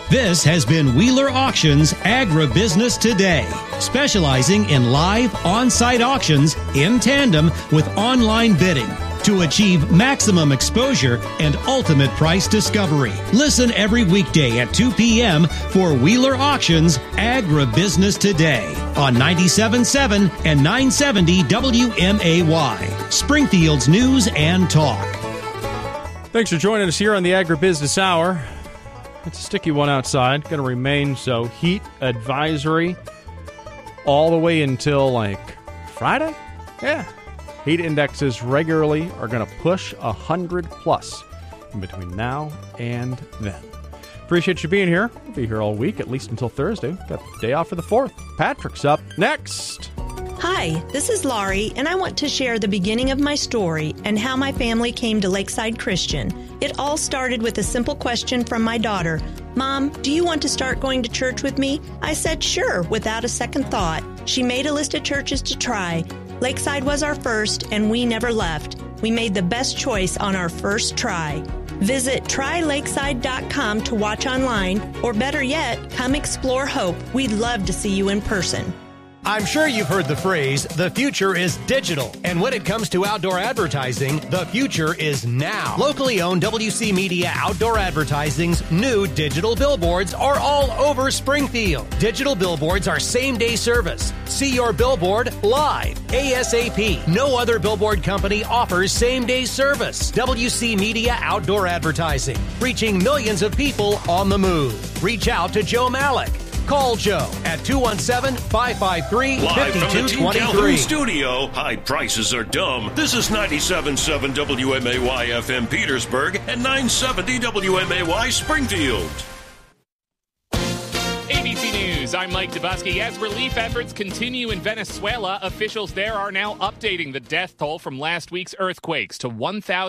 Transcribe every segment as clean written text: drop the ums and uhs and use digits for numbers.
This has been Wheeler Auctions Agribusiness Today, specializing in live on-site auctions in tandem with online bidding to achieve maximum exposure and ultimate price discovery. Listen every weekday at 2 p.m. for Wheeler Auctions Agribusiness Today on 97.7 and 970 WMAY, Springfield's News and Talk. Thanks for joining us here on the Agribusiness Hour. It's a sticky one outside. Going to remain so. Heat advisory all the way until, Friday? Yeah. Heat indexes regularly are going to push 100+ in between now and then. Appreciate you being here. We'll be here all week, at least until Thursday. Got the day off for the 4th. Patrick's up next. Hi, this is Laurie, and I want to share the beginning of my story and how my family came to Lakeside Christian. It all started with a simple question from my daughter. Mom, do you want to start going to church with me? I said sure, without a second thought. She made a list of churches to try. Lakeside was our first, and we never left. We made the best choice on our first try. Visit trylakeside.com to watch online, or better yet, come explore Hope. We'd love to see you in person. I'm sure you've heard the phrase, the future is digital. And when it comes to outdoor advertising, the future is now. Locally owned WC Media Outdoor Advertising's new digital billboards are all over Springfield. Digital billboards are same-day service. See your billboard live, ASAP. No other billboard company offers same-day service. WC Media Outdoor Advertising, reaching millions of people on the move. Reach out to Joe Malik. Call Joe at 217-553-5223. Live from the Team Calhoun studio, high prices are dumb. This is 97.7 WMAY FM Petersburg and 970 WMAY Springfield. ABC News, I'm Mike Dubusky. As relief efforts continue in Venezuela, officials there are now updating the death toll from last week's earthquakes to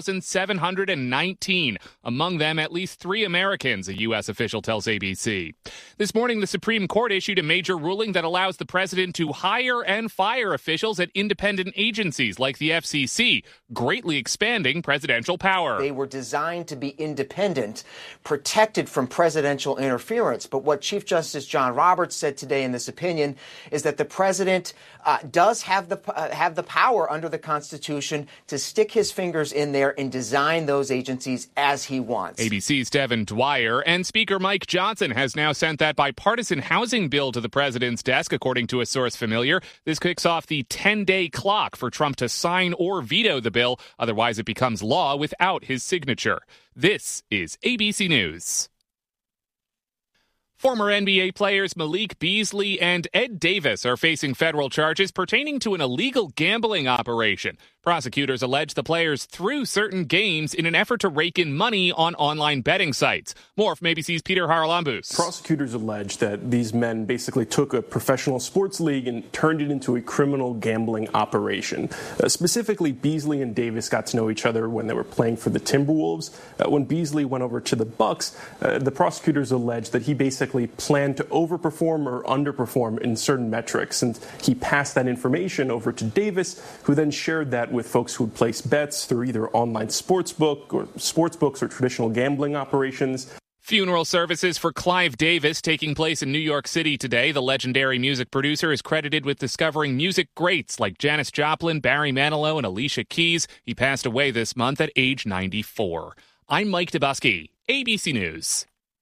1,719. Among them, at least 3 Americans, a U.S. official tells ABC. This morning, the Supreme Court issued a major ruling that allows the president to hire and fire officials at independent agencies like the FCC, greatly expanding presidential power. They were designed to be independent, protected from presidential interference. But what Chief Justice John Roberts said today in this opinion is that the president does have the power under the Constitution to stick his fingers in there and design those agencies as he wants. ABC's Devin Dwyer and Speaker Mike Johnson has now sent that bipartisan housing bill to the president's desk, according to a source familiar. This kicks off the 10-day clock for Trump to sign or veto the bill. Otherwise, it becomes law without his signature. This is ABC News. Former NBA players Malik Beasley and Ed Davis are facing federal charges pertaining to an illegal gambling operation. Prosecutors allege the players threw certain games in an effort to rake in money on online betting sites. More from ABC's Peter Haralambous. Prosecutors allege that these men basically took a professional sports league and turned it into a criminal gambling operation. Specifically, Beasley and Davis got to know each other when they were playing for the Timberwolves. When Beasley went over to the Bucks, the prosecutors allege that he basically planned to overperform or underperform in certain metrics, and he passed that information over to Davis, who then shared that with folks who would place bets through either online sportsbooks or traditional gambling operations. Funeral services for Clive Davis taking place in New York City today. The legendary music producer is credited with discovering music greats like Janis Joplin, Barry Manilow, and Alicia Keys. He passed away this month at age 94. I'm Mike Dubusky, ABC News.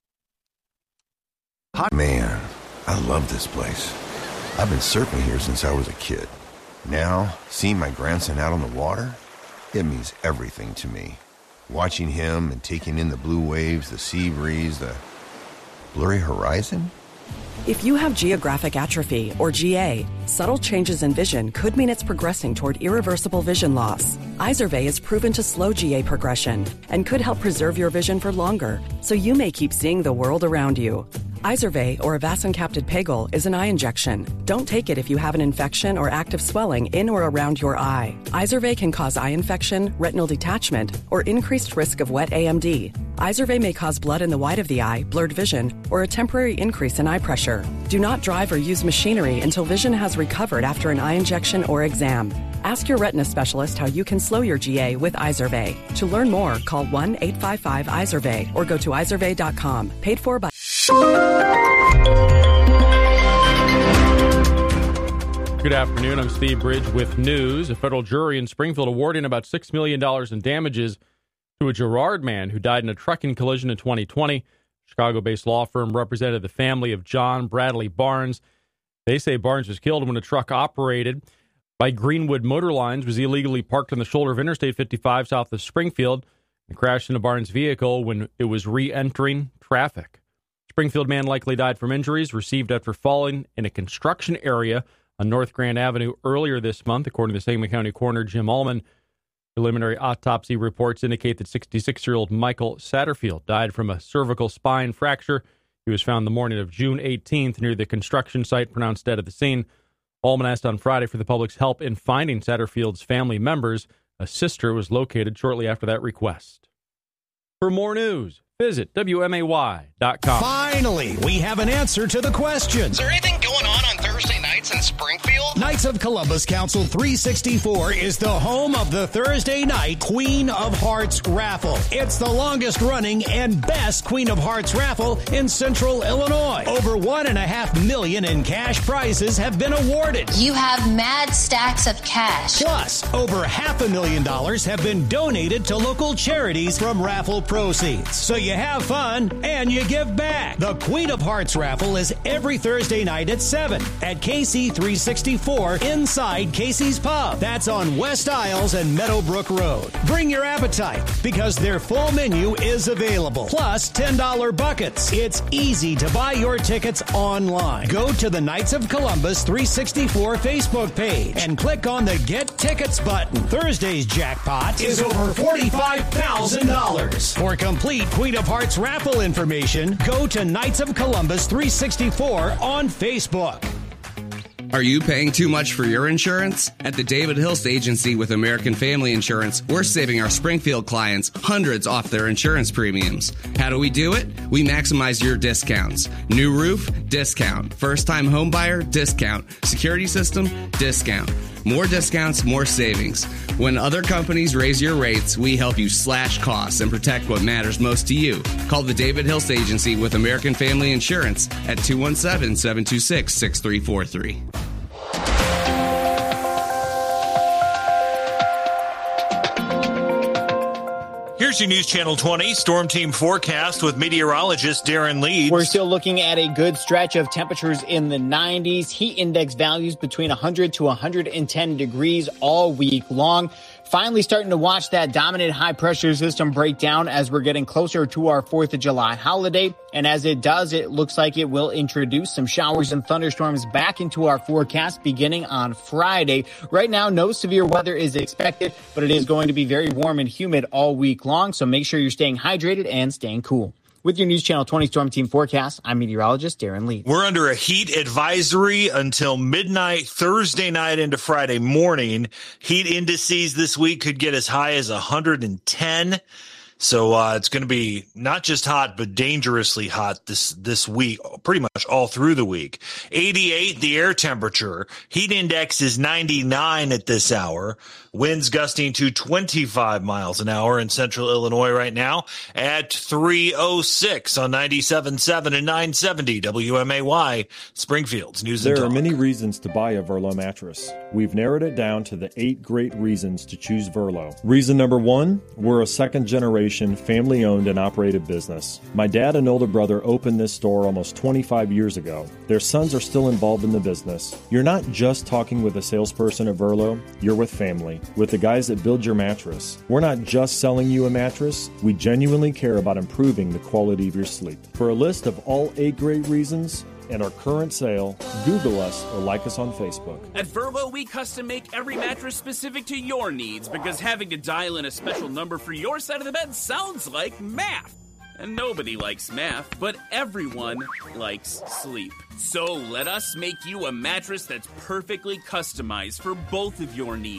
Man, I love this place. I've been surfing here since I was a kid. Now, seeing my grandson out on the water, it means everything to me. Watching him and taking in the blue waves, the sea breeze, the blurry horizon. If you have geographic atrophy, or GA, subtle changes in vision could mean it's progressing toward irreversible vision loss. Izervay is proven to slow GA progression and could help preserve your vision for longer, so you may keep seeing the world around you. Izervay, or avacincaptad pegol, is an eye injection. Don't take it if you have an infection or active swelling in or around your eye. Izervay can cause eye infection, retinal detachment, or increased risk of wet AMD. Izervay may cause blood in the white of the eye, blurred vision, or a temporary increase in eye pressure. Do not drive or use machinery until vision has recovered after an eye injection or exam. Ask your retina specialist how you can slow your GA with Izervay. To learn more, call 1-855-IZERVAY or go to izervay.com. Paid for by... Good afternoon. I'm Steve Bridge with news. A federal jury in Springfield awarding about $6 million in damages to a Girard man who died in a trucking collision in 2020. Chicago-based law firm represented the family of John Bradley Barnes. They say Barnes was killed when a truck operated by Greenwood Motor Lines was illegally parked on the shoulder of Interstate 55 south of Springfield and crashed into Barnes' vehicle when it was re-entering traffic. Springfield man likely died from injuries received after falling in a construction area on North Grand Avenue earlier this month, according to Sangamon County Coroner Jim Allman. Preliminary autopsy reports indicate that 66-year-old Michael Satterfield died from a cervical spine fracture. He was found the morning of June 18th near the construction site, pronounced dead at the scene. Allman asked on Friday for the public's help in finding Satterfield's family members. A sister was located shortly after that request. For more news, visit WMAY.com. Finally, we have an answer to the question. Is there anything going on Thursday nights in Springfield? Knights of Columbus Council 364 is the home of the Thursday night Queen of Hearts raffle. It's the longest running and best Queen of Hearts raffle in Central Illinois. Over $1.5 million in cash prizes have been awarded. You have mad stacks of cash. Plus, over $500,000 have been donated to local charities from raffle proceeds. So you have fun and you give back. The Queen of Hearts raffle is every Thursday night at 7 at KC 364 inside Casey's Pub. That's on West Isles and Meadowbrook Road. Bring your appetite because their full menu is available. Plus $10 buckets. It's easy to buy your tickets online. Go to the Knights of Columbus 364 Facebook page and click on the Get Tickets button. Thursday's jackpot is over $45,000. For complete Queen of Hearts raffle information, go to Knights of Columbus 364 on Facebook. Are you paying too much for your insurance? At the David Hills Agency with American Family Insurance, we're saving our Springfield clients hundreds off their insurance premiums. How do we do it? We maximize your discounts. New roof? Discount. First-time home buyer? Discount. Security system? Discount. More discounts, more savings. When other companies raise your rates, we help you slash costs and protect what matters most to you. Call the David Hills Agency with American Family Insurance at 217-726-6343. Here's your News Channel 20 Storm Team forecast with meteorologist Darren Leeds. We're still looking at a good stretch of temperatures in the 90s. Heat index values between 100 to 110 degrees all week long. Finally starting to watch that dominant high-pressure system break down as we're getting closer to our 4th of July holiday. And as it does, it looks like it will introduce some showers and thunderstorms back into our forecast beginning on Friday. Right now, no severe weather is expected, but it is going to be very warm and humid all week long, so make sure you're staying hydrated and staying cool. With your News Channel 20 Storm Team forecast, I'm meteorologist Darren Lee. We're under a heat advisory until midnight Thursday night into Friday morning. Heat indices this week could get as high as 110. So it's going to be not just hot, but dangerously hot this week, pretty much all through the week. 88, the air temperature. Heat index is 99 at this hour. Winds gusting to 25 miles an hour in central Illinois right now at 3:06 on 97.7 and 970 WMAY, Springfield's News and Talk. There are many reasons to buy a Verlo mattress. We've narrowed it down to the 8 great reasons to choose Verlo. Reason number 1, we're a second-generation, family-owned and operated business. My dad and older brother opened this store almost 25 years ago. Their sons are still involved in the business. You're not just talking with a salesperson at Verlo, you're with family. With the guys that build your mattress. We're not just selling you a mattress, we genuinely care about improving the quality of your sleep. For a list of all 8 great reasons and our current sale, Google us or like us on Facebook. At Verlo, we custom make every mattress specific to your needs because having to dial in a special number for your side of the bed sounds like math. And nobody likes math, but everyone likes sleep. So let us make you a mattress that's perfectly customized for both of your needs.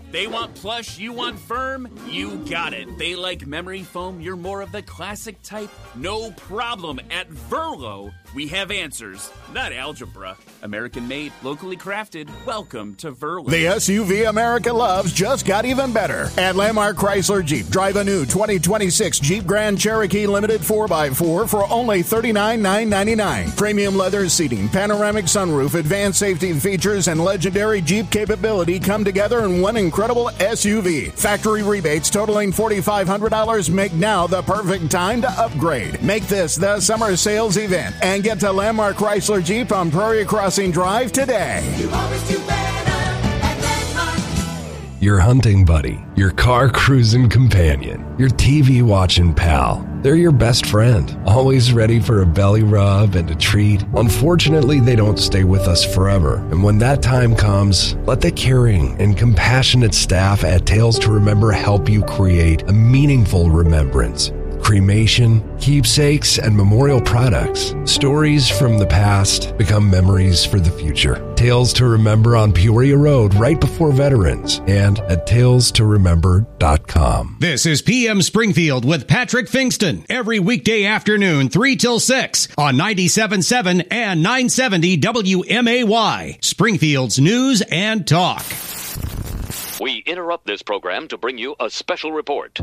They want plush, you want firm? You got it. They like memory foam, you're more of the classic type? No problem. At Verlo, we have answers, not algebra. American made, locally crafted. Welcome to Verlo. The SUV America loves just got even better. At Landmark Chrysler Jeep, drive a new 2026 Jeep Grand Cherokee Limited 4x4 for only $39,999. Premium leather seating, panoramic sunroof, advanced safety features, and legendary Jeep capability come together in one incredible SUV. Factory rebates totaling $4,500 make now the perfect time to upgrade. Make this the summer sales event and get to Landmark Chrysler Jeep on Prairie Crossing Drive today. You always do better at Landmark. Your hunting buddy, your car cruising companion, your TV watching pal. They're your best friend, always ready for a belly rub and a treat. Unfortunately, they don't stay with us forever. And when that time comes, let the caring and compassionate staff at Tales to Remember help you create a meaningful remembrance. Cremation, keepsakes, and memorial products. Stories from the past become memories for the future. Tales to Remember on Peoria Road right before Veterans and at talestoremember.com. This is PM Springfield with Patrick Fingston every weekday afternoon 3 till 6 on 97.7 and 970 WMAY, Springfield's News and Talk. We interrupt this program to bring you a special report.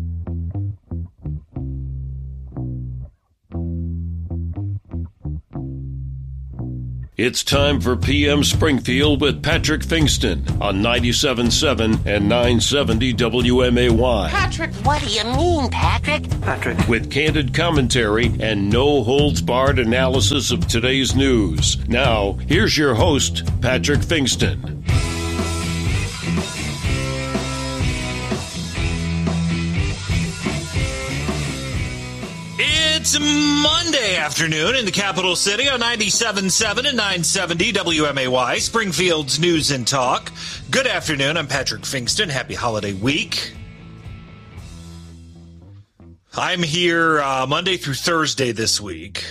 It's time for PM Springfield with Patrick Fingston on 97.7 and 970 WMAY. Patrick, what do you mean, Patrick? With candid commentary and no-holds-barred analysis of today's news. Now, here's your host, Patrick Fingston. It's Monday afternoon in the capital city on 97.7 and 970 WMAY, Springfield's News and Talk. Good afternoon. I'm Patrick Fingston. Happy holiday week. I'm here Monday through Thursday this week.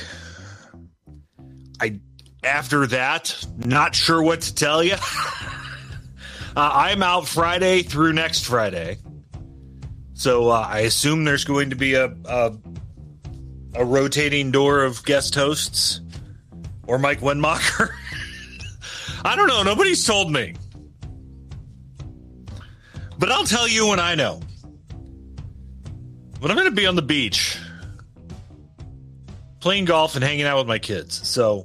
After that, not sure what to tell you. I'm out Friday through next Friday. So I assume there's going to be a rotating door of guest hosts or Mike Wenmacher. I don't know. Nobody's told me. But I'll tell you when I know. But I'm going to be on the beach playing golf and hanging out with my kids. So,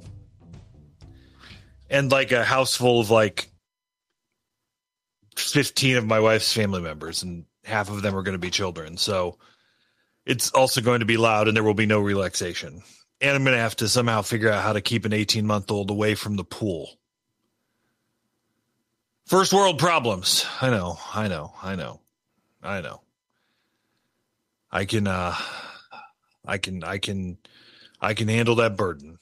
and like a house full of like 15 of my wife's family members, and half of them are going to be children. So it's also going to be loud, and there will be no relaxation. And I'm going to have to somehow figure out how to keep an 18-month-old away from the pool. First world problems. I know. I can handle that burden.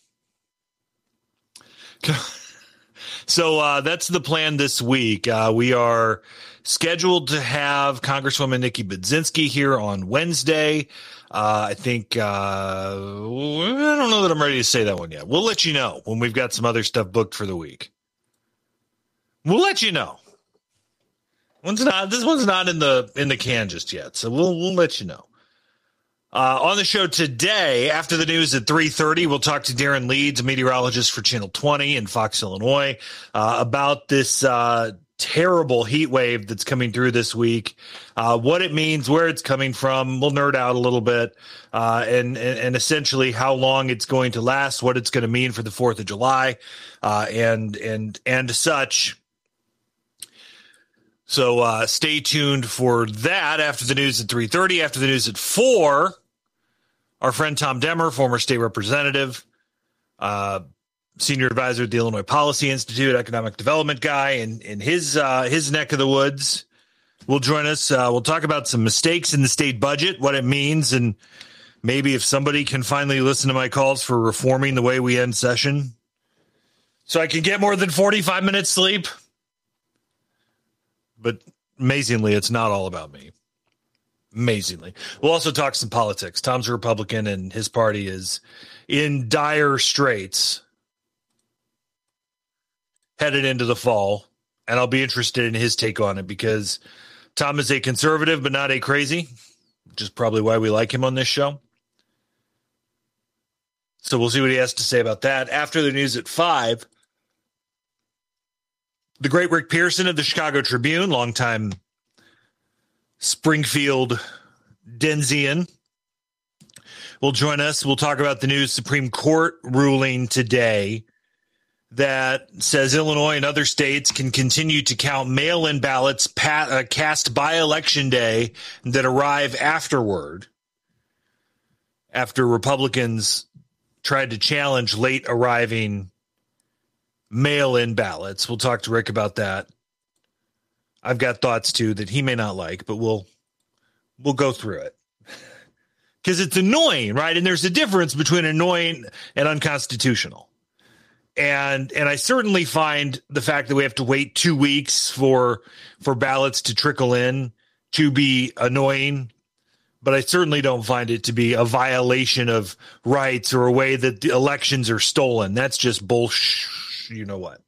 So that's the plan this week. We are scheduled to have Congresswoman Nikki Budzinski here on Wednesday. I think, I don't know that I'm ready to say that one yet. We'll let you know when we've got some other stuff booked for the week. We'll let you know. This one's not in the can just yet, so we'll let you know. On the show today, after the news at 3:30, we'll talk to Darren Leeds, a meteorologist for Channel 20 in Fox, Illinois, about this terrible heat wave that's coming through this week, what it means, where it's coming from. We'll nerd out a little bit, and essentially how long it's going to last, what it's going to mean for the 4th of July, and such. So stay tuned for that after the news at 3:30. After the news at 4, our friend Tom Demmer, former state representative, senior advisor at the Illinois Policy Institute, economic development guy in his neck of the woods, will join us. We'll talk about some mistakes in the state budget, what it means, and maybe if somebody can finally listen to my calls for reforming the way we end session so I can get more than 45 minutes sleep. But amazingly, it's not all about me. Amazingly. We'll also talk some politics. Tom's a Republican, and his party is in dire straits headed into the fall. And I'll be interested in his take on it because Tom is a conservative, but not a crazy, which is probably why we like him on this show. So we'll see what he has to say about that. After the news at 5, the great Rick Pearson of the Chicago Tribune, longtime Springfield Denzian, will join us. We'll talk about the new Supreme Court ruling today that says Illinois and other states can continue to count mail-in ballots cast by Election Day that arrive afterward, after Republicans tried to challenge late arriving mail-in ballots. We'll talk to Rick about that. I've got thoughts too that he may not like, but we'll go through it. Because it's annoying, right? And there's a difference between annoying and unconstitutional. And I certainly find the fact that we have to wait 2 weeks for ballots to trickle in to be annoying, but I certainly don't find it to be a violation of rights or a way that the elections are stolen. That's just bullshit, you know what.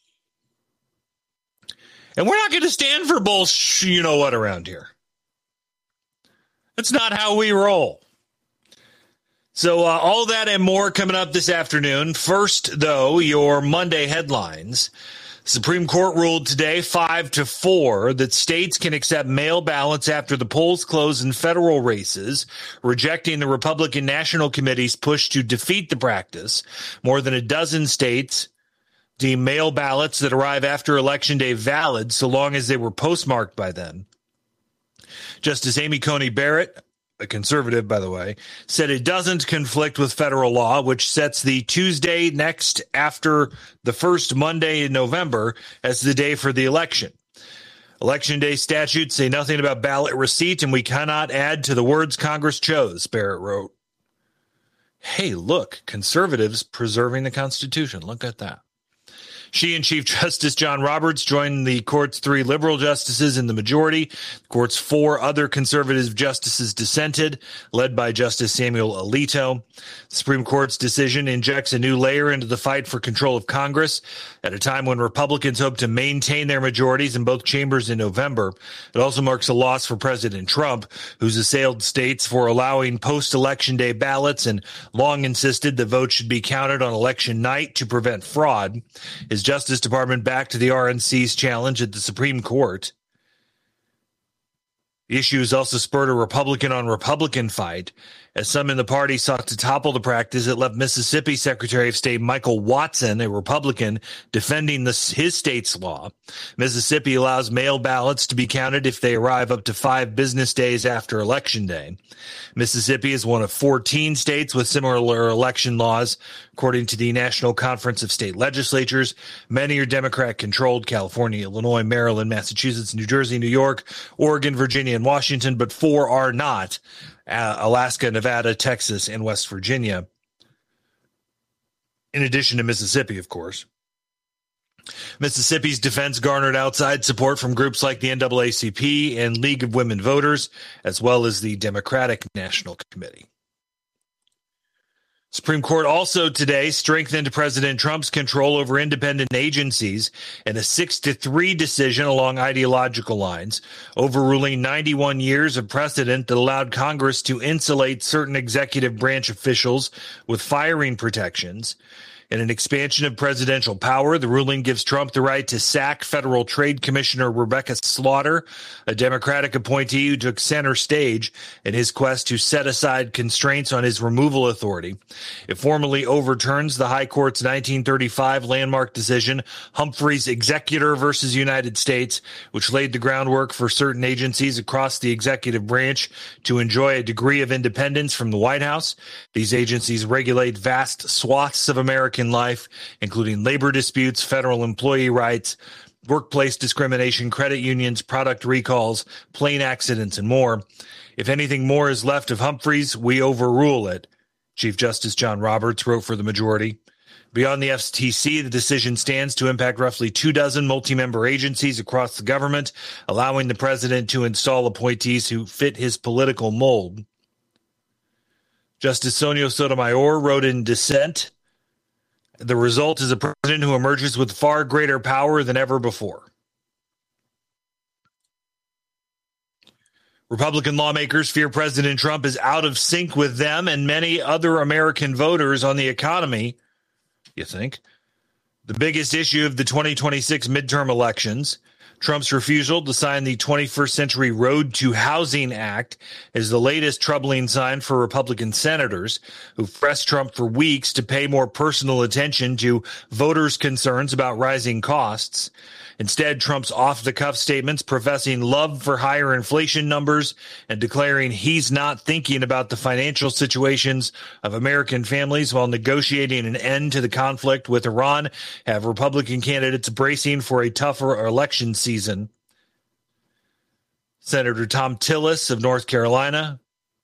And we're not going to stand for bullshit, you know what, around here. That's not how we roll. So all that and more coming up this afternoon. First, though, your Monday headlines. Supreme Court ruled today 5-4 that states can accept mail ballots after the polls close in federal races, rejecting the Republican National Committee's push to defeat the practice. More than a dozen states deem mail ballots that arrive after Election Day valid so long as they were postmarked by then. Justice Amy Coney Barrett, a conservative, by the way, said it doesn't conflict with federal law, which sets the Tuesday next after the first Monday in November as the day for the election. Election Day statutes say nothing about ballot receipt, and we cannot add to the words Congress chose, Barrett wrote. Hey, look, conservatives preserving the Constitution. Look at that. She and Chief Justice John Roberts joined the court's 3 liberal justices in the majority. The court's 4 other conservative justices dissented, led by Justice Samuel Alito. The Supreme Court's decision injects a new layer into the fight for control of Congress at a time when Republicans hope to maintain their majorities in both chambers in November. It also marks a loss for President Trump, who's assailed states for allowing post-election day ballots and long insisted that votes should be counted on election night to prevent fraud. His Justice Department backed the RNC's challenge at the Supreme Court. The issue has also spurred a Republican-on-Republican fight, as some in the party sought to topple the practice that left Mississippi Secretary of State Michael Watson, a Republican, defending his state's law. Mississippi allows mail ballots to be counted if they arrive up to 5 business days after Election Day. Mississippi is one of 14 states with similar election laws, according to the National Conference of State Legislatures. Many are Democrat-controlled: California, Illinois, Maryland, Massachusetts, New Jersey, New York, Oregon, Virginia, and Washington, but 4 are not: Alaska, Nevada, Texas, and West Virginia, in addition to Mississippi, of course. Mississippi's defense garnered outside support from groups like the NAACP and League of Women Voters, as well as the Democratic National Committee. Supreme Court also today strengthened President Trump's control over independent agencies in a 6-3 decision along ideological lines, overruling 91 years of precedent that allowed Congress to insulate certain executive branch officials with firing protections. In an expansion of presidential power, the ruling gives Trump the right to sack Federal Trade Commissioner Rebecca Slaughter, a Democratic appointee who took center stage in his quest to set aside constraints on his removal authority. It formally overturns the High Court's 1935 landmark decision, Humphreys Executor versus United States, which laid the groundwork for certain agencies across the executive branch to enjoy a degree of independence from the White House. These agencies regulate vast swaths of American life, including labor disputes, federal employee rights, workplace discrimination, credit unions, product recalls, plane accidents, and more. If anything more is left of Humphreys, we overrule it, Chief Justice John Roberts wrote for the majority. Beyond the FTC, the decision stands to impact roughly 24 multi-member agencies across the government, allowing the president to install appointees who fit his political mold. Justice Sonia Sotomayor wrote in dissent, "The result is a president who emerges with far greater power than ever before." Republican lawmakers fear President Trump is out of sync with them and many other American voters on the economy, you think? The biggest issue of the 2026 midterm elections, Trump's refusal to sign the 21st Century Road to Housing Act, is the latest troubling sign for Republican senators who pressed Trump for weeks to pay more personal attention to voters' concerns about rising costs. Instead, Trump's off-the-cuff statements professing love for higher inflation numbers and declaring he's not thinking about the financial situations of American families while negotiating an end to the conflict with Iran have Republican candidates bracing for a tougher election season. Senator Tom Tillis of North Carolina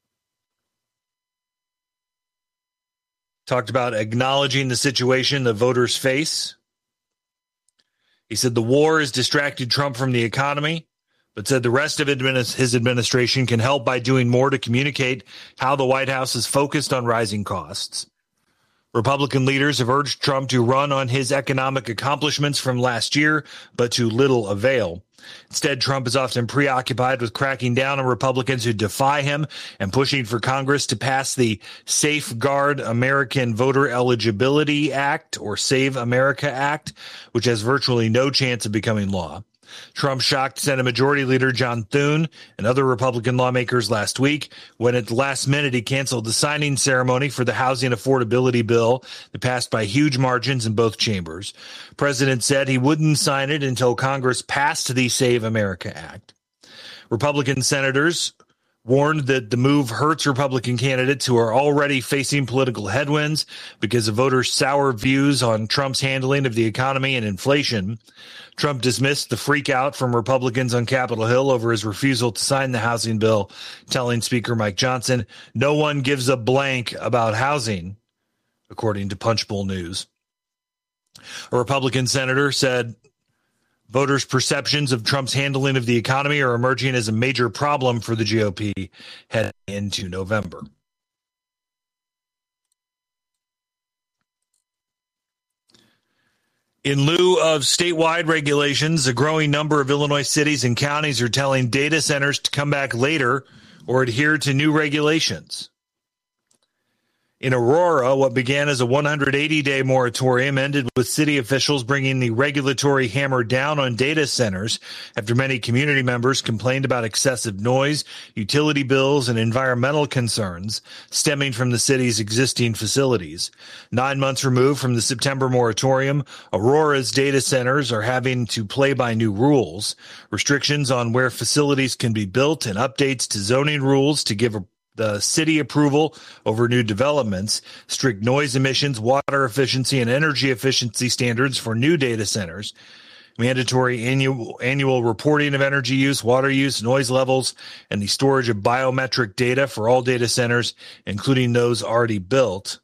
talked about acknowledging the situation the voters face. He said the war has distracted Trump from the economy, but said the rest of his administration can help by doing more to communicate how the White House is focused on rising costs. Republican leaders have urged Trump to run on his economic accomplishments from last year, but to little avail. Instead, Trump is often preoccupied with cracking down on Republicans who defy him and pushing for Congress to pass the Safeguard American Voter Eligibility Act, or Save America Act, which has virtually no chance of becoming law. Trump shocked Senate Majority Leader John Thune and other Republican lawmakers last week when at the last minute he canceled the signing ceremony for the housing affordability bill that passed by huge margins in both chambers. The president said he wouldn't sign it until Congress passed the Save America Act. Republican senators warned that the move hurts Republican candidates who are already facing political headwinds because of voters' sour views on Trump's handling of the economy and inflation. Trump dismissed the freak out from Republicans on Capitol Hill over his refusal to sign the housing bill, telling Speaker Mike Johnson, "No one gives a blank about housing," according to Punchbowl News. A Republican senator said voters' perceptions of Trump's handling of the economy are emerging as a major problem for the GOP heading into November. In lieu of statewide regulations, a growing number of Illinois cities and counties are telling data centers to come back later or adhere to new regulations. In Aurora, what began as a 180-day moratorium ended with city officials bringing the regulatory hammer down on data centers after many community members complained about excessive noise, utility bills, and environmental concerns stemming from the city's existing facilities. 9 months removed from the September moratorium, Aurora's data centers are having to play by new rules. Restrictions on where facilities can be built and updates to zoning rules to give the city approval over new developments, strict noise emissions, water efficiency, and energy efficiency standards for new data centers, mandatory annual reporting of energy use, water use, noise levels, and the storage of biometric data for all data centers, including those already built.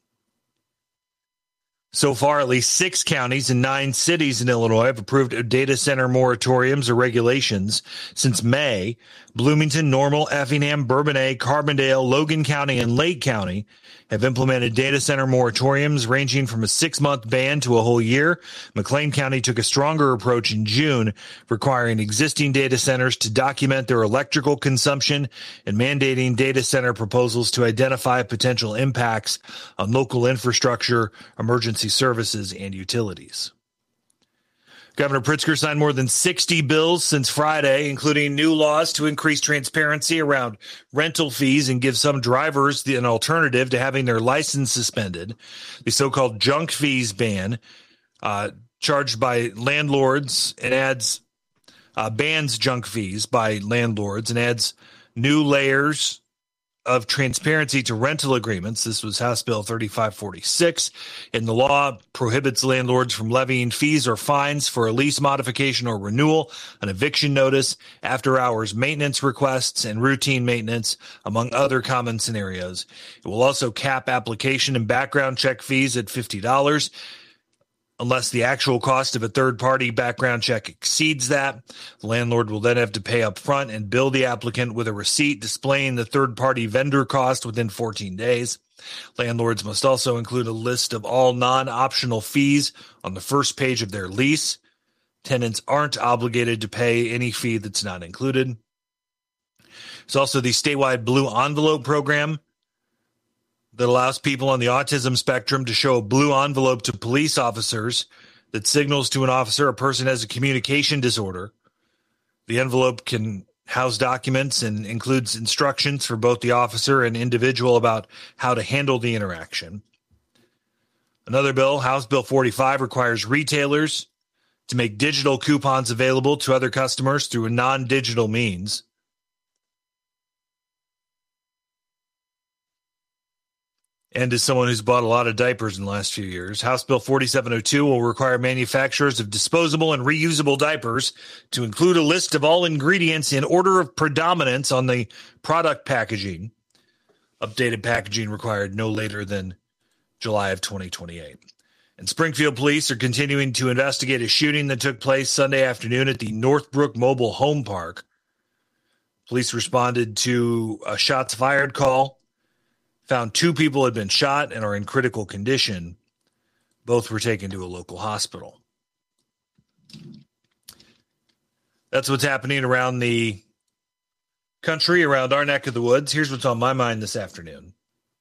So far, at least 6 counties and 9 cities in Illinois have approved data center moratoriums or regulations since May. Bloomington, Normal, Effingham, Bourbonnais, Carbondale, Logan County, and Lake County have implemented data center moratoriums ranging from a 6-month ban to a whole year. McLean County took a stronger approach in June, requiring existing data centers to document their electrical consumption and mandating data center proposals to identify potential impacts on local infrastructure, emergency services, and utilities. Governor Pritzker signed more than 60 bills since Friday, including new laws to increase transparency around rental fees and give some drivers an alternative to having their license suspended. The so-called junk fees ban, charged by landlords and bans junk fees by landlords and adds new layers of transparency to rental agreements. This was House Bill 3546. And the law prohibits landlords from levying fees or fines for a lease modification or renewal, an eviction notice, after-hours maintenance requests, and routine maintenance, among other common scenarios. It will also cap application and background check fees at $50. Unless the actual cost of a third-party background check exceeds that, the landlord will then have to pay up front and bill the applicant with a receipt displaying the third-party vendor cost within 14 days. Landlords must also include a list of all non-optional fees on the first page of their lease. Tenants aren't obligated to pay any fee that's not included. There's also the statewide Blue Envelope program that allows people on the autism spectrum to show a blue envelope to police officers that signals to an officer a person has a communication disorder. The envelope can house documents and includes instructions for both the officer and individual about how to handle the interaction. Another bill, House Bill 45, requires retailers to make digital coupons available to other customers through a non-digital means. And as someone who's bought a lot of diapers in the last few years, House Bill 4702 will require manufacturers of disposable and reusable diapers to include a list of all ingredients in order of predominance on the product packaging. Updated packaging required no later than July of 2028. And Springfield police are continuing to investigate a shooting that took place Sunday afternoon at the Northbrook Mobile Home Park. Police responded to a shots fired call. Found 2 people had been shot and are in critical condition. Both were taken to a local hospital. That's what's happening around the country, around our neck of the woods. Here's what's on my mind this afternoon.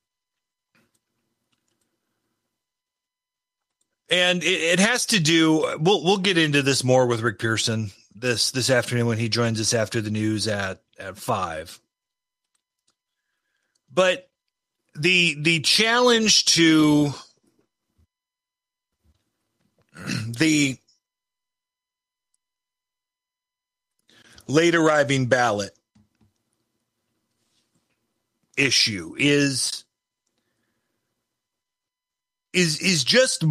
And it has to do, we'll get into this more with Rick Pearson this afternoon when he joins us after the news at 5. But the challenge to the late arriving ballot issue is just